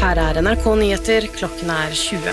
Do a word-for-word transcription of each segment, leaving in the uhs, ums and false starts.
Her er N R K Nyheter, klokken er tjue.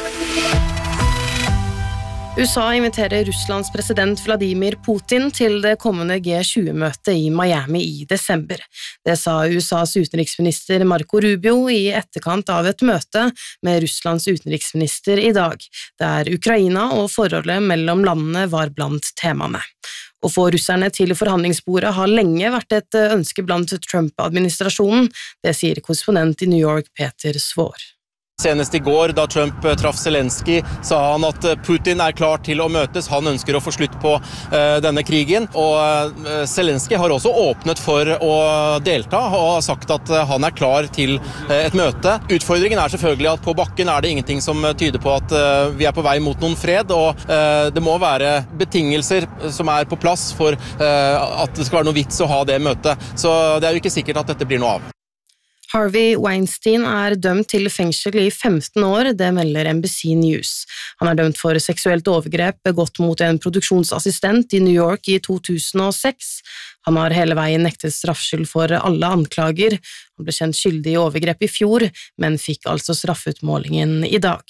U S A inviterer Russlands president Vladimir Putin til det kommende G tjue-møtet i Miami i desember. Det sa U S A's utenriksminister Marco Rubio i etterkant av et møte med Russlands utenriksminister i dag, der Ukraina og forholdet mellom landene var blant temaene. Å få russerne til forhandlingsbordet har lenge vært et ønske blant Trump-administrasjonen, det sier korrespondent i New York Peter Svår. Senest i går, da Trump traff Zelensky, sa han at Putin er klar til å møtes. Han ønsker å få slutt på uh, denne krigen. Og uh, Zelensky har også åpnet for å delta, og har sagt at uh, han er klar til uh, et møte. Utfordringen er selvfølgelig at på bakken er det ingenting som tyder på at uh, vi er på vei mot noen fred, og uh, det må være betingelser som er på plass for uh, at det skal være noe vits å ha det møtet. Så det er jo ikke sikkert at dette blir noe av. Harvey Weinstein er dømt til fengsel i femten år, det melder N B C News. Han er dømt for seksuelt overgrep begått mot en produksjonsassistent i New York i to tusen og seks. Han har hele veien nektet straffskyld for alle anklager. Han ble kjent skyldig i overgrep i fjor, men fikk altså straffutmålingen i dag.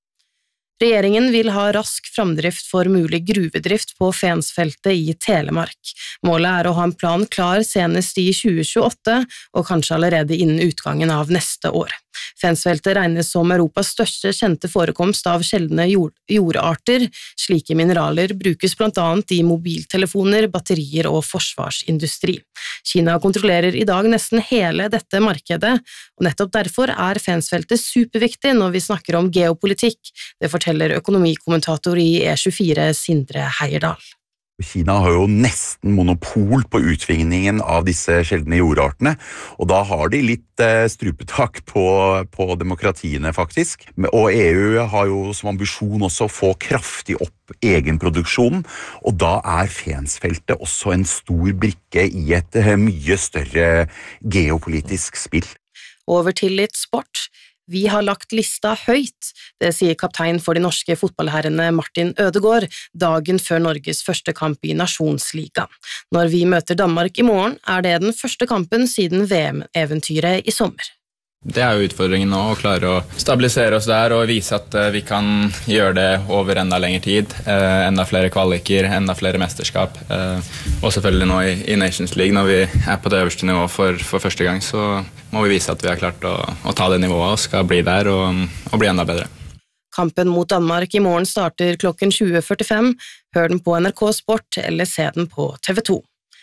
Regjeringen vil ha rask framdrift for mulig gruvedrift på Fensfeltet i Telemark. Målet er å ha en plan klar senest i tjue tjueåtte, og kanskje allerede innen utgangen av neste år. Fensfeltet regnes som Europas største kjente forekomst av sjeldne jord jordarter. Slike mineraler brukes blant annet i mobiltelefoner, batterier og forsvarsindustri. Kina kontrollerer i dag nesten hele dette markedet, og nettopp derfor er Fensfeltet superviktig når vi snakker om geopolitikk. Det forteller økonomikommentator i E tjuefire Sindre Heierdal. Kina har jo nesten monopol på utvinningen av disse sjeldne jordartene, og da har de litt eh, strupetak på, på demokratiene faktisk. Og E U har jo som ambisjon også å få kraftig opp egenproduksjonen, og da er Fensfeltet også en stor brikke i et eh, mye større geopolitisk spill. Over til litt sport. Vi har lagt lista høyt, det sier kaptein for de norske fotballherrene Martin Ødegaard dagen før Norges første kamp i Nasjonsligaen. Når vi møter Danmark i morgen, er det den første kampen siden V M-eventyret i sommer. Det er jo utfordringen nå, å klare å stabilisere oss der og vise at vi kan gjøre det over enda lengre tid, enda flere kvaliker, enda flere mesterskap, og selvfølgelig nå i Nations League, når vi er på det øverste nivået for, for første gang, så må vi vise at vi har klart å, å ta det nivået og skal bli der og, og bli enda bedre. Kampen mot Danmark i morgen starter klokken tjue førtifem. Hør den på N R K Sport eller se den på T V to.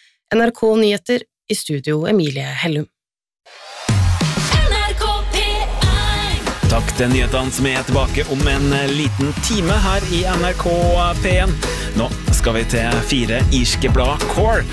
N R K Nyheter, i studio Emilie Hellum. Takk til nyhetene som er tilbake om en liten time her i N R K P en. Nå skal vi til fire irske blad Core.